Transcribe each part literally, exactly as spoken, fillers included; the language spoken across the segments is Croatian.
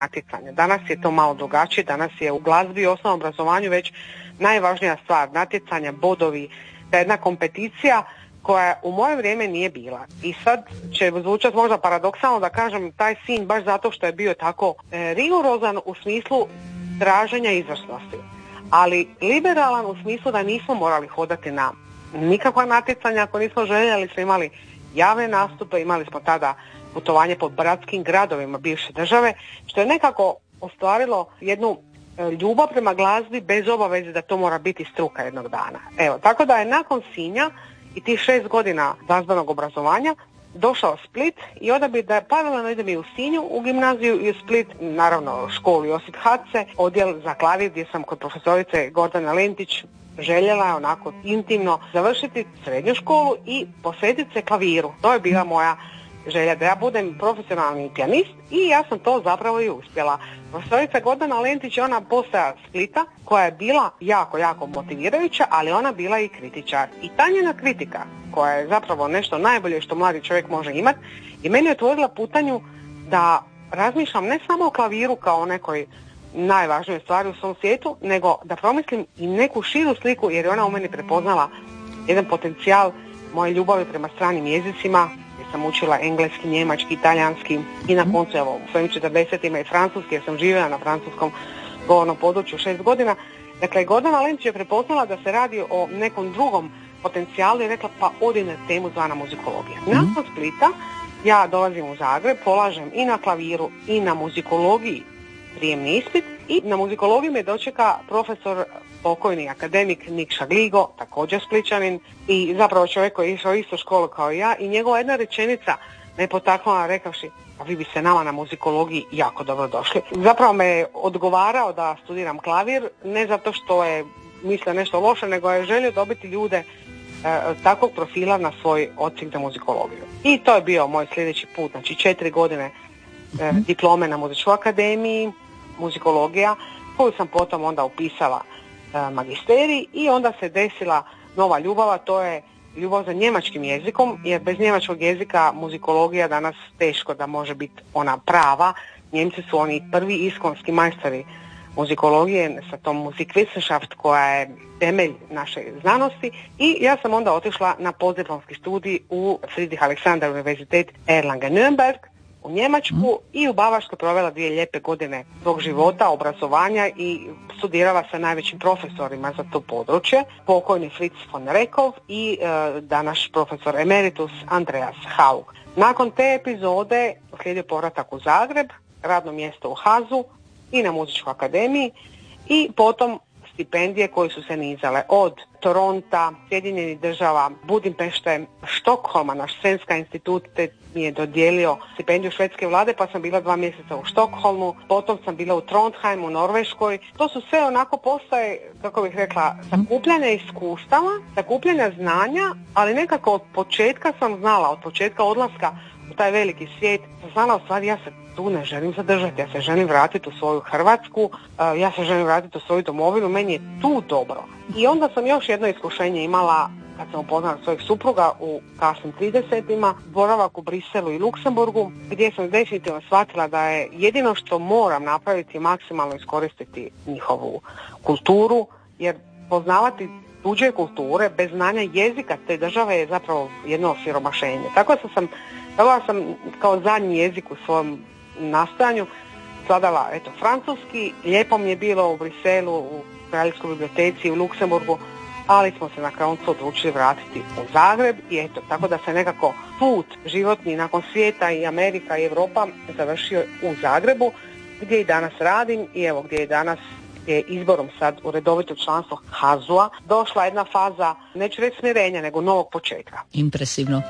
natjecanja. Danas je to malo drugačije, danas je u glazbi i osnovnom obrazovanju već najvažnija stvar natjecanja, bodovi, ta jedna kompeticija koja u moje vrijeme nije bila. I sad će zvučati možda paradoksalno da kažem taj sin baš zato što je bio tako e, rigorozan u smislu traženja izvrsnosti, ali liberalan u smislu da nismo morali hodati na nikakva natjecanja ako nismo željeli, smo imali javne nastupe, imali smo tada putovanje po bratskim gradovima bivše države, što je nekako ostvarilo jednu ljubav prema glazbi bez obaveze da to mora biti struka jednog dana. Evo, tako da je nakon Sinja i tih šest godina glazbenog obrazovanja došao Split i odabir da paralelno idem i u Sinju u gimnaziju i u Split, naravno školu Josip Hatze, odjel za klavir gdje sam kod profesorice Gordana Lentić željela onako intimno završiti srednju školu i posvetiti se klaviru. To je bila moja želja da ja budem profesionalni pijanist i ja sam to zapravo i uspjela. Profesorica Gordana Lentić je ona postaja Splita koja je bila jako, jako motivirajuća, ali ona bila i kritičar. I ta njena kritika, koja je zapravo nešto najbolje što mladi čovjek može imati, i meni je otvorila putanju da razmišljam ne samo o klaviru kao nekoj najvažnijoj stvari u svom svijetu, nego da promislim i neku širu sliku, jer je ona u meni prepoznala jedan potencijal moje ljubavi prema stranim jezicima. Sam učila engleski, njemački, italijanski i na koncu evo, u svojim četrdesetima i francuski, jer sam živjela na francuskom govornom području šest godina. Dakle, Gordana Lentić je prepoznala da se radi o nekom drugom potencijalu i rekla pa odi na temu zvana muzikologija. Nakon Splita ja dolazim u Zagreb, polažem i na klaviru i na muzikologiji prijemni ispit i na muzikologiji me dočeka profesor pokojni akademik Nikša Gligo, također Spličanin i zapravo čovjek koji je išao istu školu kao i ja, i njegova jedna rečenica me potaknula rekavši a vi bi se nama na muzikologiji jako dobro došli. Zapravo me je odgovarao da studiram klavir, ne zato što je mislio nešto loše, nego je želio dobiti ljude e, takvog profila na svoj odsjek za muzikologiju. I to je bio moj sljedeći put, znači četiri godine e, diplome na muzičkoj akademiji, muzikologija, koju sam potom onda upisala magisterij i onda se desila nova ljubav, to je ljubav za njemačkim jezikom, jer bez njemačkog jezika muzikologija danas teško da može biti ona prava. Njemci su oni prvi iskonski majstori muzikologije sa tom Musikwissenschaft koja je temelj naše znanosti i ja sam onda otišla na postdiplomski studij u Friedrich Alexander Universitet Erlangen-Nürnberg u Njemačku mm. i u Bavarskoj provela dvije lijepe godine svog života, obrazovanja i studirala sa najvećim profesorima za to područje, pokojni Fritz von Rekov i e, danas profesor emeritus Andreas Haug. Nakon te epizode slijedio povratak u Zagreb, radno mjesto u Hazu i na muzičkoj akademiji i potom stipendije koje su se nizale od Toronta, Sjedinjenih država, Budimpešte, Štokholma, naš Svenska institut mi je dodijelio stipendiju švedske vlade, pa sam bila dva mjeseca u Štokholmu, potom sam bila u Trondheimu, u Norveškoj. To su sve onako postaje, kako bih rekla, sakupljanja iskustava, sakupljanja znanja, ali nekako od početka sam znala, od početka odlaska u taj veliki svijet, sam znala u stvari ja se tu ne želim zadržati, ja se želim vratiti u svoju Hrvatsku, ja se želim vratiti u svoju domovinu, meni je tu dobro. I onda sam još jedno iskušenje imala kad sam upoznala svojeg supruga u kasnim tridesetima, boravak u Briselu i Luksemburgu, gdje sam definitivno shvatila da je jedino što moram napraviti maksimalno iskoristiti njihovu kulturu, jer poznavati tuđe kulture bez znanja jezika te države je zapravo jedno osiromašenje. Tako da sam, tako sam kao zadnji jezik u svom nastojanju skladala eto, francuski, lijepo mi je bilo u Briselu, u Kraljevskoj biblioteci, u Luksemburgu, ali smo se na koncu odlučili vratiti u Zagreb i eto, tako da se nekako put životni nakon svijeta i Amerika i Europa završio u Zagrebu, gdje i danas radim i evo gdje i danas je izborom sad u redovito članstvo Hazua došla jedna faza, neću reći smirenja, nego novog početka. Impresivno.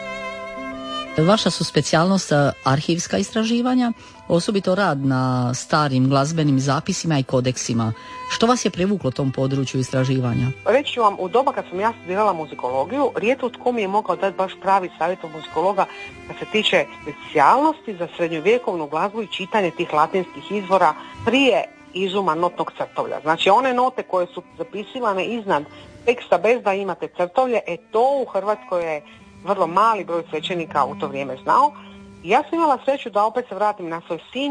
Vaša su specijalnost arhivska istraživanja, osobito rad na starim glazbenim zapisima i kodeksima. Što vas je privuklo tom području istraživanja? Reći ću vam, u doba kad sam ja studirala muzikologiju, rijetko tko mi je mogao dati baš pravi savjet od muzikologa kad se tiče specijalnosti za srednjovjekovnu glazbu i čitanje tih latinskih izvora prije izuma notnog crtovlja. Znači one note koje su zapisivane iznad teksta bez da imate crtovlje, e to u Hrvatskoj je vrlo mali broj svećenika u to vrijeme znao. I ja sam imala sreću da opet se vratim na svoj Sinj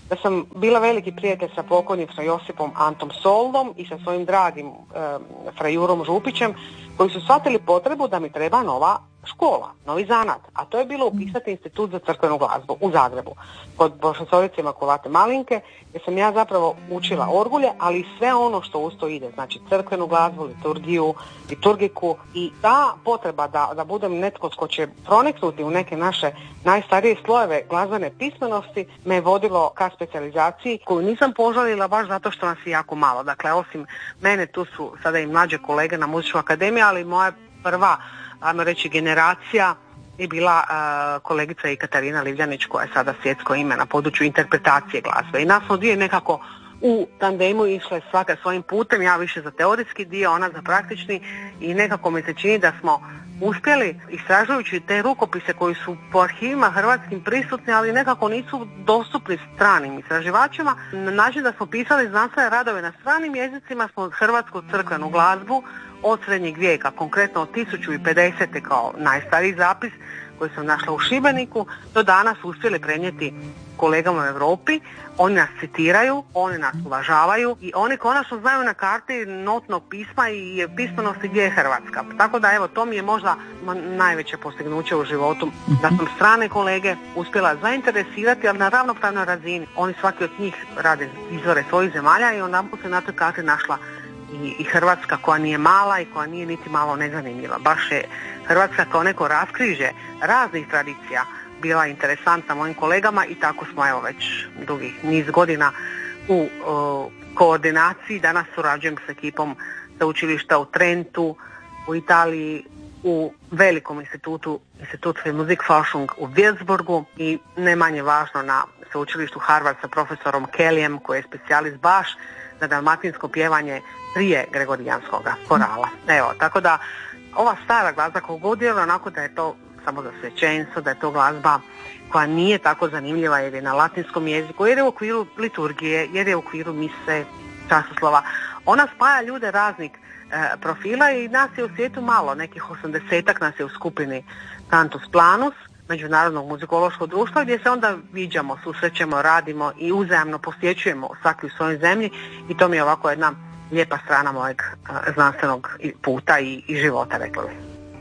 da sam bila veliki prijatelj sa pokojnim fra Josipom Antom Soldom i sa svojim dragim e, fra Jurom Župićem, koji su shvatili potrebu da mi treba nova škola, novi zanat, a to je bilo upisati institut za crkvenu glazbu u Zagrebu kod profesorice Imakulate Malinke, gdje sam ja zapravo učila orgulje, ali i sve ono što uz to ide, znači crkvenu glazbu, liturgiju, liturgiku, i ta potreba da, da budem netko tko će proniknuti u neke naše najstarije slojeve glazbene pismenosti me je vodilo ka specijalizaciji koju nisam požalila baš zato što nas je jako malo. Dakle, osim mene tu su sada i mlađe kolege na Muzičkoj akademiji, ali moja prva, ajmo reći, generacija je bila uh, kolegica i Katarina Livljanić, koja je sada svjetsko ime na području interpretacije glazbe. I nas smo dvije nekako u tandemu išle svaka svojim putem, ja više za teorijski dio, ona za praktični, i nekako mi se čini da smo uspjeli, istražujući te rukopise koji su po arhivima hrvatskim prisutni, ali nekako nisu dostupni stranim istraživačima, na način da smo pisali znanstvene radove na stranim jezicima, smo hrvatsku crkvenu glazbu od srednjeg vijeka, konkretno od tisuću pedesete kao najstariji zapis koji sam našla u Šibeniku, do danas uspjeli prenijeti kolegama u Europi. Oni nas citiraju, oni nas uvažavaju i oni konačno znaju na karti notnog pisma i pismenosti gdje je Hrvatska. Tako da evo, to mi je možda najveće postignuće u životu, da sam strane kolege uspjela zainteresirati, ali na ravnopravnoj razini. Oni svaki od njih rade izvore svojih zemalja i onda se na toj karti našla i, i Hrvatska, koja nije mala i koja nije niti malo nezanimljiva. Baš je Hrvatska kao neko raskrižje raznih tradicija bila interesantna mojim kolegama i tako smo evo već dugih niz godina u o, koordinaciji. Danas surađujem s ekipom sveučilišta u Trentu, u Italiji, u velikom institutu, Institut für Musikforschung u Würzburgu, i ne manje važno na sveučilištu Harvard sa profesorom Kellyem, koji je specijalist baš za dalmatinsko pjevanje prije gregorijanskog korala. Evo, tako da ova stara glazba koju god je onako da je to samo za svećenstvo, da je to glazba koja nije tako zanimljiva jer je na latinskom jeziku, jer je u okviru liturgije, jer je u okviru mise, časoslova. Ona spaja ljude raznih e, profila i nas je u svijetu malo, nekih osamdesetak nas je u skupini Cantus Planus, Međunarodnog muzikološkog društva, gdje se onda viđamo, susrećemo, radimo i uzajamno posjećujemo svaki u svojoj zemlji, i to mi je ovako jedna lijepa strana mojeg e, znanstvenog puta i, i života, rekla bih.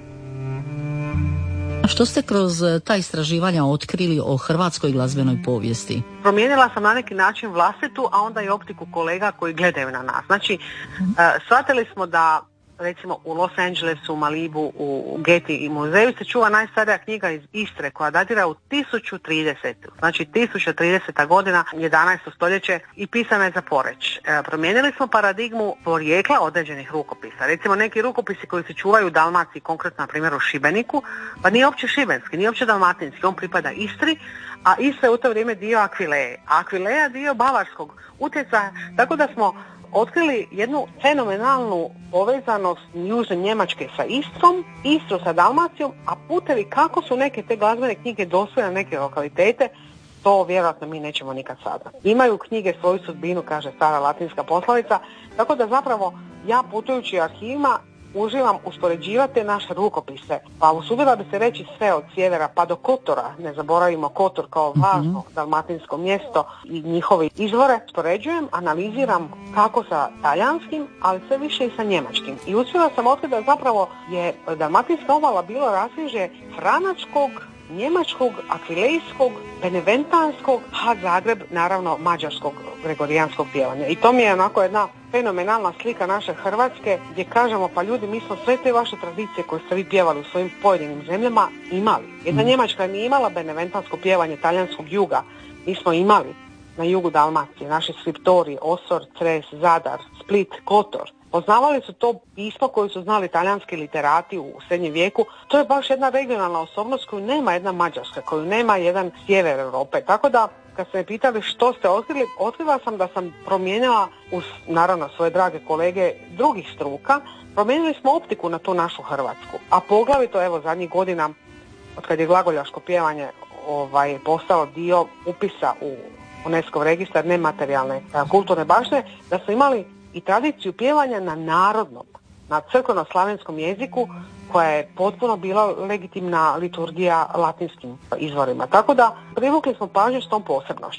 Što ste kroz ta istraživanja otkrili o hrvatskoj glazbenoj povijesti? Promijenila sam na neki način vlastitu, a onda i optiku kolega koji gledaju na nas. Znači, uh, shvatili smo da recimo u Los Angelesu, u Malibu, u Getty i muzeju se čuva najstarija knjiga iz Istre koja datira u tisuću tridesetu. Znači tisuću trideseta godina, jedanaesto stoljeće, i pisana je za Poreč. E, promijenili smo paradigmu porijekla određenih rukopisa. Recimo neki rukopisi koji se čuvaju u Dalmaciji, konkretno na primjer u Šibeniku, pa nije uopće šibenski, nije uopće dalmatinski, on pripada Istri, a Istra je u to vrijeme dio Akvileje, a Akvileja dio bavarskog utjecaja, tako da smo otkrili jednu fenomenalnu povezanost južne Njemačke sa Istrom, Istru sa Dalmacijom, a putevi kako su neke te glazbene knjige došle na neke lokalitete, to vjerojatno mi nećemo nikad sada. Imaju knjige svoju sudbinu, kaže stara latinska poslovica, tako da zapravo ja putujući arhivima uživam uspoređivati te naše rukopise. Pa usudila bi se reći sve od sjevera pa do Kotora, ne zaboravimo Kotor kao važno mm-hmm. dalmatinsko mjesto i njihove izvore. Uspoređujem, analiziram kako sa talijanskim, ali sve više i sa njemačkim. I uspjela sam otkriti da zapravo je dalmatinska obala bilo raskrižje franačkog, njemačkog, akvilejskog, beneventanskog, a Zagreb naravno mađarskog gregorijanskog pjevanja. I to mi je onako jedna fenomenalna slika naše Hrvatske, gdje kažemo pa ljudi, mi smo sve te vaše tradicije koje ste vi pjevali u svojim pojedinim zemljama imali. Jedna Njemačka nije imala beneventansko pjevanje talijanskog juga, mi smo imali na jugu Dalmacije, naši skriptori, Osor, Cres, Zadar, Split, Kotor. Poznavali su to pismo koje su znali talijanski literati u srednjem vijeku. To je baš jedna regionalna osobnost koju nema jedna Mađarska, koju nema jedan sjever Europe. Tako da, kad ste me pitali što ste otkrili, otkrila sam da sam promijenila, uz naravno svoje drage kolege drugih struka, promijenili smo optiku na tu našu Hrvatsku. A poglavito, evo, zadnjih godina, od kad je glagoljaško pjevanje ovaj, postalo dio upisa u UNESCO registar nematerijalne kulturne baštine, da smo imali i tradiciju pjevanja na narodnom, na crkveno-slavenskom jeziku, koja je potpuno bila legitimna liturgija latinskim izvorima. Tako da privukli smo pažnju s tom posebnošću.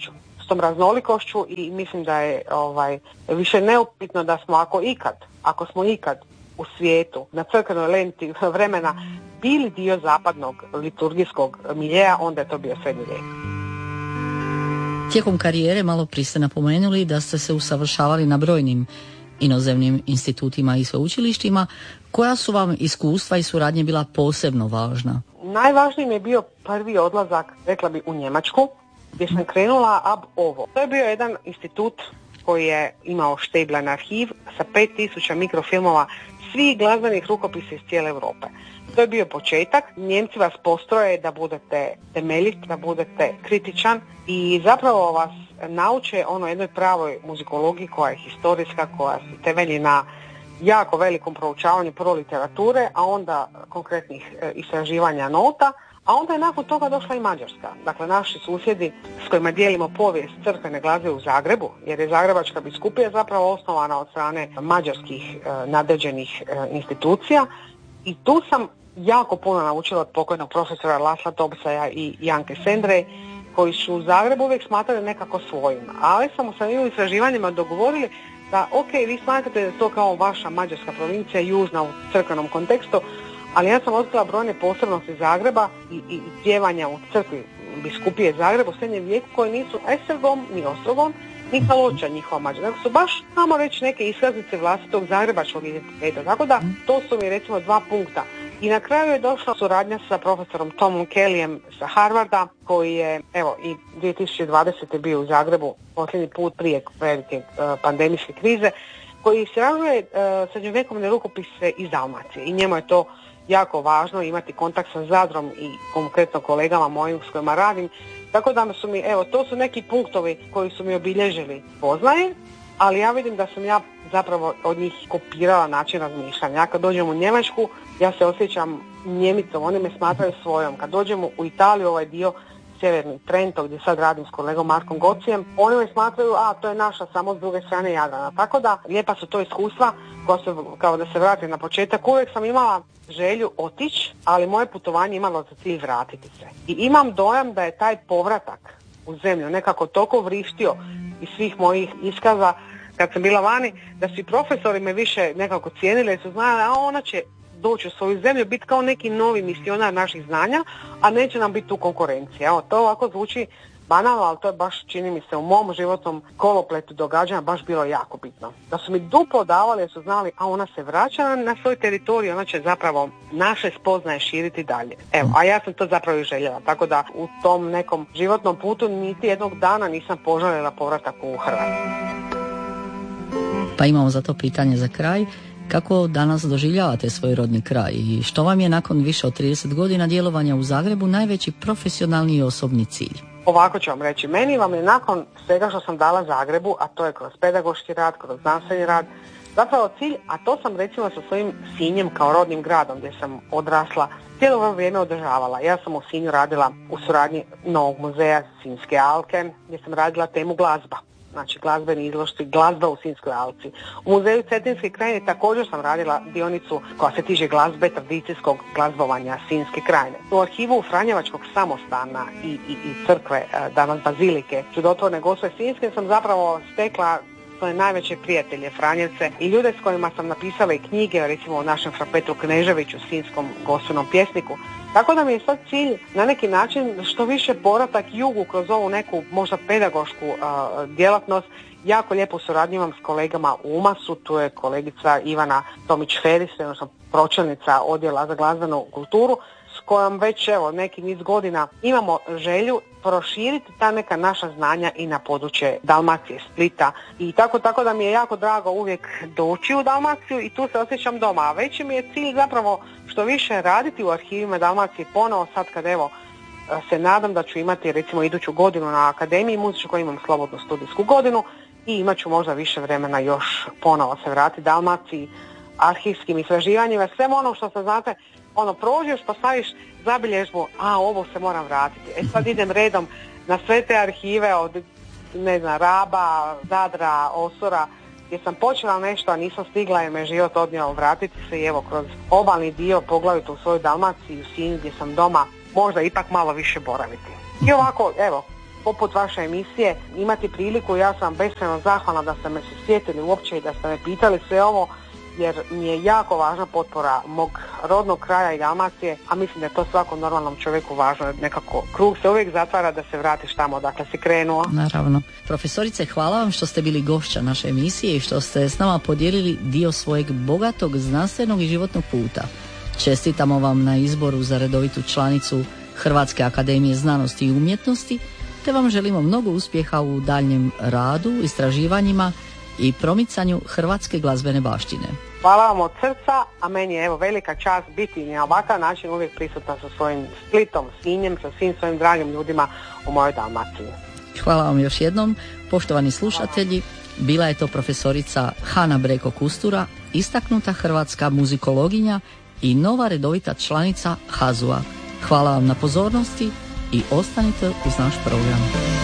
s tom raznolikošću i mislim da je ovaj, više neupitno da smo ako ikad, ako smo ikad u svijetu na crkvenoj lenti vremena bili dio zapadnog liturgijskog miljeja, onda je to bio srednji vijek. Tijekom karijere malo prije ste napomenuli da ste se usavršavali na brojnim inozemnim institutima i sveučilištima. Koja su vam iskustva i suradnje bila posebno važna? Najvažniji mi je bio prvi odlazak, rekla bi, u Njemačku, gdje sam krenula ab ovo. To je bio jedan institut koji je imao šteblan arhiv sa pet tisuća mikrofilmova svih glazbenih rukopisa iz cijele Europe. To je bio početak. Njemci vas postroje da budete temeljit, da budete kritičan i zapravo vas nauče ono jednoj pravoj muzikologiji koja je historijska, koja se temelji na jako velikom proučavanju prvo literature, a onda konkretnih e, istraživanja nota, a onda je nakon toga došla i Mađarska. Dakle, naši susjedi s kojima dijelimo povijest crkvene glazbe u Zagrebu, jer je Zagrebačka biskupija zapravo osnovana od strane mađarskih e, nadređenih e, institucija i tu sam jako puno naučila od pokojnog profesora Lasla Topsaja i Janke Sendre, koji su u Zagrebu uvijek smatrali nekako svojim, ali smo sa njim istraživanjima dogovorili da ok, vi smatrate da je to kao vaša mađarska provincija, južna u crkvenom kontekstu, ali ja sam otkrila brojne posebnosti Zagreba i, i, i pjevanja u crkvi biskupije Zagreba u srednjem vijeku koji nisu Esergom, ni Ostrogon, ni Kaloča njihova mađarska. Dakle, su baš samo reći neke iskaznice vlastitog zagrebačkog identiteta. Tako da to su mi recimo dva punkta. I na kraju je došla suradnja sa profesorom Tomom Kellyjem sa Harvarda, koji je evo i dvije tisuće dvadesete bio u Zagrebu posljednji put prije velike uh, pandemijske krize, koji istražuje uh, srednjovjekovne rukopise iz Dalmacije i njemu je to jako važno imati kontakt sa Zadrom i konkretno kolegama mojim s kojima radim. Tako da su mi, evo, to su neki punktovi koji su mi obilježili poznaje, ali ja vidim da sam ja zapravo od njih kopirala način razmišljanja. Ja kad dođem u Njemačku, ja se osjećam Njemicom, oni me smatraju svojom. Kad dođem u Italiju, ovaj dio sjeverni Trento, gdje sad radim s kolegom Markom Gocijem, oni me smatraju, a to je naša samo s druge strane Jadrana. Tako da, lijepa su to iskustva, koja su, kao da se vratim na početak, uvijek sam imala želju otići, ali moje putovanje imalo za cilj vratiti se. I imam dojam da je taj povratak u zemlju nekako toliko vrištio iz svih mojih iskaza kad sam bila vani, da su i profesori me više nekako cijenili jer su znali, a ona će doći u svoju zemlju, biti kao neki novi misionar naših znanja, a neće nam biti tu konkurencija. Evo, to ovako zvuči banalno, ali to je baš, čini mi se, u mom životnom kolopletu događanja baš bilo jako bitno. Da su mi duplo davali jer su znali, a ona se vraća na svoj teritorij, ona će zapravo naše spoznaje širiti dalje. Evo, a ja sam to zapravo i željela, tako da u tom nekom životnom putu niti jednog dana nisam poželjela povratak u Hrvatsku. Pa imamo za to pitanje za kraj. Kako danas doživljavate svoj rodni kraj i što vam je nakon više od trideset godina djelovanja u Zagrebu najveći profesionalni i osobni cilj? Ovako ću vam reći, meni vam je nakon svega što sam dala Zagrebu, a to je kroz pedagoški rad, kroz znanstveni rad, zapravo cilj, a to sam recimo sa svojim Sinjem kao rodnim gradom gdje sam odrasla, cijelo ovo vrijeme održavala. Ja sam u Sinju radila u suradnji Novog muzeja Sinjske alke, gdje sam radila temu glazba. Znači glazbeni izložci, glazba u Sinjskoj alci. U muzeju Cetinske krajine također sam radila dionicu koja se tiče glazbe, tradicijskog glazbovanja Sinjske krajine. U arhivu Franjevačkog samostana i, i, i crkve, danas bazilike, Čudotvorne Gospe Sinjske, sam zapravo stekla svoje najveće prijatelje Franjevce i ljude s kojima sam napisala i knjige, recimo o našem fra Petru Kneževiću, sinjskom gospenom pjesniku. Tako da mi je sad cilj na neki način što više povratak jugu kroz ovu neku možda pedagošku uh, djelatnost. Jako lijepo suradnju imam s kolegama u Umasu, tu je kolegica Ivana Tomić-Feris, odnosno pročelnica odjela za glazbenu kulturu, s kojom već evo neki niz godina imamo želju proširiti ta neka naša znanja i na područje Dalmacije, Splita i tako tako da mi je jako drago uvijek doći u Dalmaciju i tu se osjećam doma. A veći mi je cilj zapravo što više raditi u arhivima Dalmacije ponovo sad kad evo se nadam da ću imati recimo iduću godinu na Akademiji muzičkoj, imam slobodnu studijsku godinu i imat ću možda više vremena još ponovo se vratiti Dalmaciji, arhivskim istraživanjima, sve ono što se znate, ono prođeš pa staviš zabilježbu, a ovo se moram vratiti. E sad idem redom na sve te arhive od ne znam, Raba, Zadra, Osora, gdje sam počela nešto, a nisam stigla jer me život odnio vratiti se i evo kroz obalni dio, poglavito u svojoj Dalmaciji, u Sinju gdje sam doma, možda ipak malo više boraviti. I ovako, evo, poput vaše emisije imati priliku. Ja sam beskrajno zahvalna da ste me se sjetili uopće i da ste me pitali sve ovo, jer mi je jako važna potpora mog rodnog kraja i Dalmacije, a mislim da je to svakom normalnom čovjeku važno. Nekako krug se uvijek zatvara da se vratiš tamo odakle si krenuo. Naravno. Profesorice, hvala vam što ste bili gošća naše emisije i što ste s nama podijelili dio svojeg bogatog znanstvenog i životnog puta. Čestitamo vam na izboru za redovitu članicu Hrvatske akademije znanosti i umjetnosti, te vam želimo mnogo uspjeha u daljnjem radu, istraživanjima i promicanju hrvatske glazbene baštine. Hvala vam od srca, a meni je evo velika čast biti na ovakav način uvijek prisutna sa svojim Splitom, Sinjem, sa svim svojim dragim ljudima u mojoj Dalmaciji. Hvala vam još jednom, poštovani slušatelji. Bila je to profesorica Hana Breko Kustura, istaknuta hrvatska muzikologinja i nova redovita članica H A Z U-a. Hvala vam na pozornosti i ostanite uz naš program.